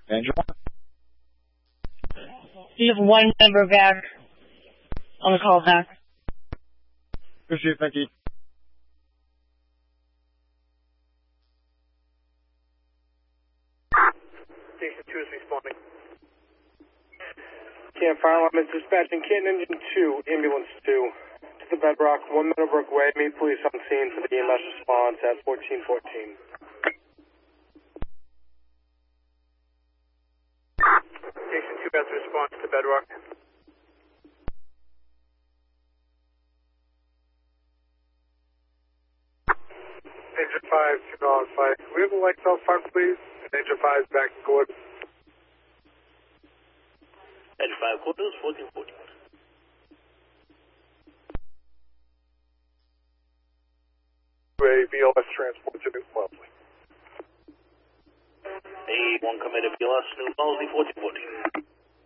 Danger 1. You have one member back on the call back. Appreciate it, thank you. Station 2 is responding. Camp Fire Alarm is dispatching Canton Engine 2, Ambulance 2, to the Bedrock, 1 Meadowbrook Way. Meet police on scene for the EMS response at 1414. Station 2 has a response to Bedrock. Danger 5, 2 on 5. Can we have the lights out front, please? Danger 5 is back in court. Danger 5 quarters, 1414. A BLS transport to New Wellesley. A1 committed BLS, New Wellesley, 1414.